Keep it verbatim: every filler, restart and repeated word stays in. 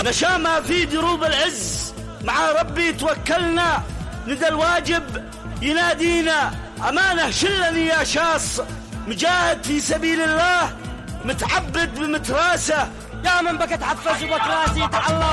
نشامة في دروب العز، مع ربي توكلنا، ندى الواجب ينادينا. أمانة شلني يا شاص، مجاهد في سبيل الله، متعبد بمتراسة. يا من بك تحفز بتراسي، تعالى